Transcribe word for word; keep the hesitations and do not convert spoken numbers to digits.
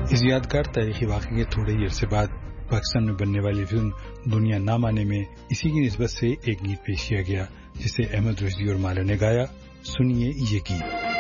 इस यादगार तारीखी वाक़े के थोड़े ही अरसे बाद पाकिस्तान में बनने वाली फिल्म दुनिया ना माने में इसी की निस्बत से एक गीत पेश किया गया जिसे अहमद रुश्दी और माला ने गाया। सुनिए ये गीत।